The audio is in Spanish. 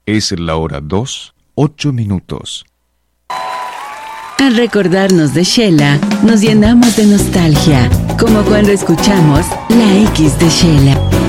Es la hora 2, 8 minutos. Al recordarnos de Shela, nos llenamos de nostalgia, como cuando escuchamos La X de Shela.